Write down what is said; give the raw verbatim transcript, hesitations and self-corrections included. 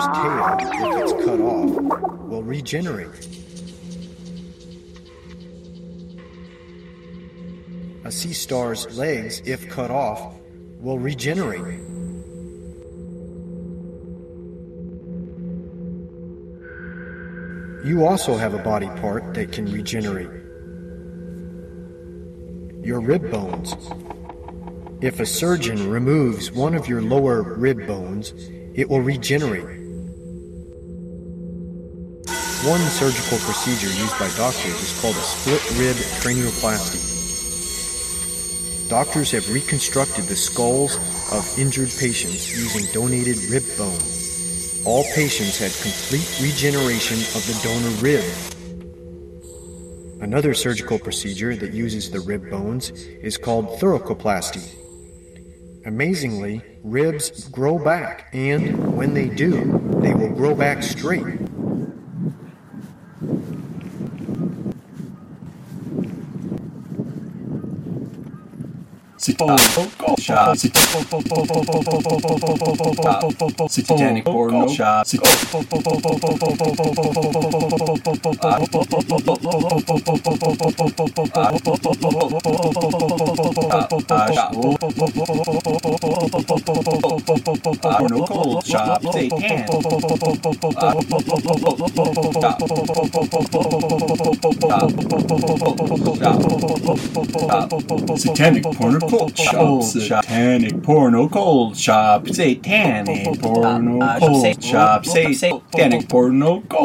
tail, if it's cut off, will regenerate. A sea star's legs, if cut off, will regenerate. You also have a body part that can regenerate. Your rib bones. If a surgeon removes one of your lower rib bones, it will regenerate. One surgical procedure used by doctors is called a split rib cranioplasty. Doctors have reconstructed the skulls of injured patients using donated rib bone. All patients had complete regeneration of the donor rib. Another surgical procedure that uses the rib bones is called thoracoplasty. Amazingly, ribs grow back, and when they do, they will grow back straight. Satanic porno shop. Porno cold shop. Satan. Satanic porno cold shop. Satanic porno cold shop. Satanic porno cold shop. Satanic porno cold.